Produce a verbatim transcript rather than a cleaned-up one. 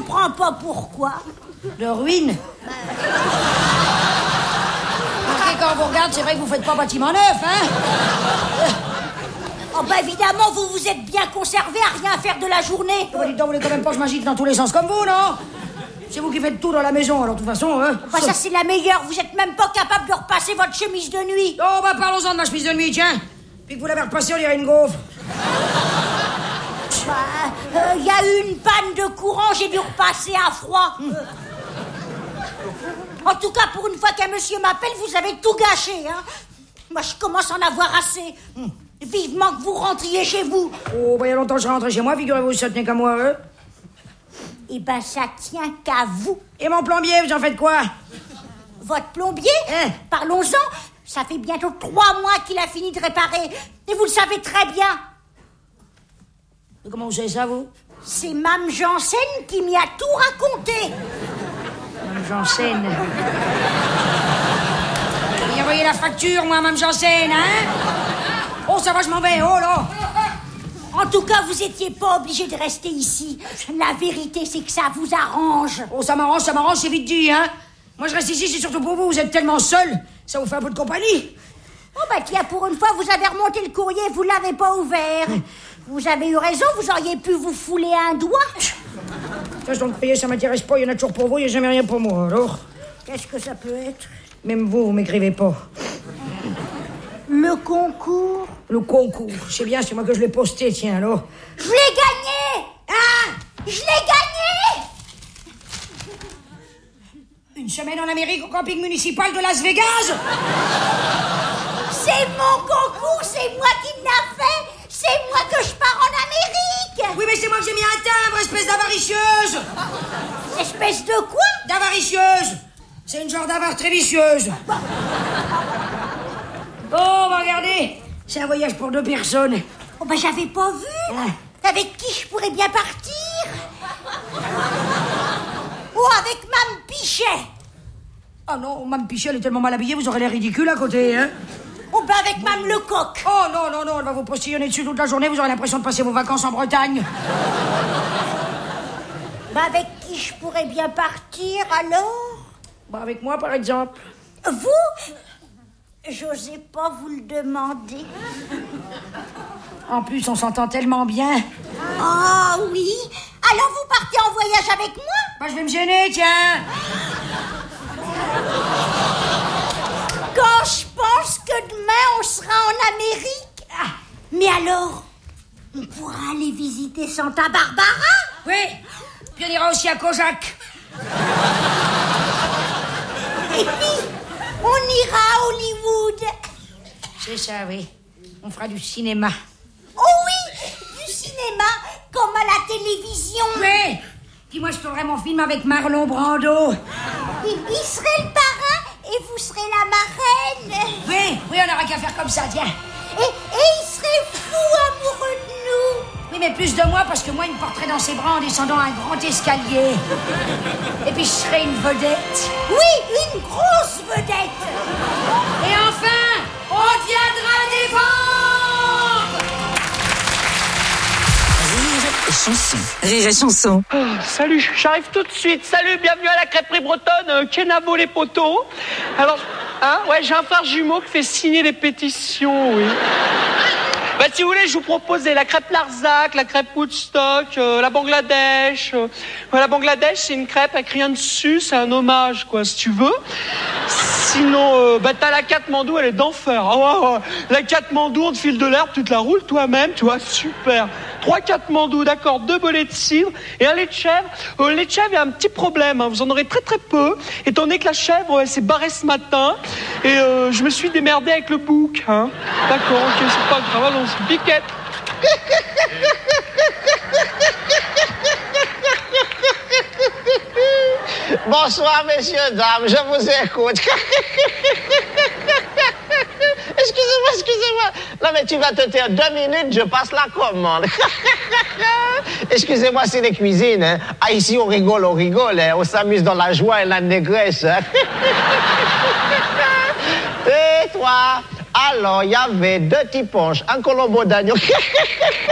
comprends pas pourquoi. De ruine. Marquez, quand on vous regarde, c'est vrai que vous faites pas bâtiment neuf, hein? Oh bah évidemment, vous vous êtes bien conservé à rien faire de la journée. Oh, bah, dites donc, vous voulez quand même pas que je m'agite dans tous les sens comme vous, non? C'est vous qui faites tout dans la maison, alors de toute façon, hein? Bah ça c'est la meilleure, vous êtes même pas capable de repasser votre chemise de nuit. Oh bah parlons-en de ma chemise de nuit, tiens. Puis que vous l'avez repassée, on dirait une gaufre. Bah, il euh, y a eu une panne de courant, j'ai dû repasser à froid. Mmh. En tout cas, pour une fois qu'un monsieur m'appelle, vous avez tout gâché, hein. Moi, je commence à en avoir assez. Mmh. Vivement que vous rentriez chez vous. Oh, bah il y a longtemps que je suis rentré chez moi, figurez-vous, ça tenait qu'à moi, hein. Eh ben, ça tient qu'à vous. Et mon plombier, vous en faites quoi? Votre plombier? Hein? Parlons-en. Ça fait bientôt trois mois qu'il a fini de réparer. Et vous le savez très bien. Et comment vous savez ça, vous? C'est Mme Janssen qui m'y a tout raconté. Mme Janssen. Vous y envoyez la facture, moi, Mme Janssen, hein? Oh, ça va, je m'en vais, oh là! En tout cas, vous étiez pas obligé de rester ici. La vérité, c'est que ça vous arrange. Oh, ça m'arrange, ça m'arrange, c'est vite dit, hein? Moi, je reste ici, c'est surtout pour vous, vous êtes tellement seul, ça vous fait un peu de compagnie. Oh, bah tiens, pour une fois, vous avez remonté le courrier, vous l'avez pas ouvert. Vous avez eu raison, vous auriez pu vous fouler un doigt. Ça, je dois me payer, ça m'intéresse pas, il y en a toujours pour vous, il n'y a jamais rien pour moi, alors? Qu'est-ce que ça peut être? Même vous, vous m'écrivez pas. Le concours? Le concours, je sais bien, c'est moi que je l'ai posté, tiens, alors. Je l'ai gagné! Hein? Je l'ai gagné! Une semaine en Amérique au camping municipal de Las Vegas? C'est mon concours, c'est moi qui l'ai fait! C'est moi que je pars en Amérique! Oui, mais c'est moi que j'ai mis un timbre, espèce d'avaricieuse! Espèce de quoi? D'avaricieuse! C'est une genre d'avare très vicieuse. Oh, bah regardez, c'est un voyage pour deux personnes. Oh, bah j'avais pas vu. Ah. Avec qui je pourrais bien partir? Oh, avec Mme Pichet. Ah non, Mme Pichet, elle est tellement mal habillée, vous aurez l'air ridicule à côté, hein? Oh, bah avec Mme Lecoq. Oh non, non, non, elle va vous postillonner dessus toute la journée, vous aurez l'impression de passer vos vacances en Bretagne. Bah avec qui je pourrais bien partir, alors? Bah avec moi, par exemple. Vous? J'osais pas vous le demander. En plus, on s'entend tellement bien. Ah oh, oui? Alors vous partez en voyage avec moi? Bah je vais me gêner, tiens. Quand je pense que demain on sera en Amérique. Ah, mais alors, on pourra aller visiter Santa Barbara? Oui, puis on ira aussi à Kojak. Et puis, on ira à Hollywood. C'est ça, oui. On fera du cinéma. Oh oui, du cinéma, comme à la télévision. Oui. Puis moi, je tournerai mon film avec Marlon Brando. Il, il serait le parrain et vous serez la marraine. Oui, oui, on n'aura qu'à faire comme ça, tiens. Et, et il serait fou amoureux de nous. Oui, mais plus de moi, parce que moi, il me porterait dans ses bras en descendant un grand escalier. Et puis, je serais une vedette. Oui, une grosse vedette. Et enfin, on viendra des ventes. Rire et chanson. Rire et chanson. Oh, salut, j'arrive tout de suite. Salut, bienvenue à la crêperie bretonne, euh, Kenavo les poteaux. Alors, hein, ouais, j'ai un frère jumeau qui fait signer les pétitions, oui. Bah, si vous voulez, je vous propose la crêpe Larzac, la crêpe Woodstock, euh, la Bangladesh. Euh. Ouais, la Bangladesh, c'est une crêpe avec rien dessus, c'est un hommage, quoi, si tu veux. Sinon, euh, bah, t'as la Katmandou, elle est d'enfer. Oh, oh, oh. La Katmandou, on te file de l'herbe, tu te la roules toi-même, tu vois, super. Trois Katmandou, d'accord, deux bolets de cidre et un lait de chèvre. Euh, le lait de chèvre, il y a un petit problème, hein, vous en aurez très très peu, étant donné que la chèvre, elle s'est barrée ce matin, et euh, je me suis démerdé avec le bouc, hein. D'accord, ok, c'est pas grave, allons-y. Piquette. Bonsoir, messieurs, dames, je vous écoute. Excusez-moi, excusez-moi. Non, mais tu vas te taire deux minutes, je passe la commande. Excusez-moi, c'est les cuisines. Hein. Ah, ici, on rigole, on rigole. Hein. On s'amuse dans la joie et la négresse. Hein. Et toi? Alors, il y avait deux petits ponches, un colombo d'agneau.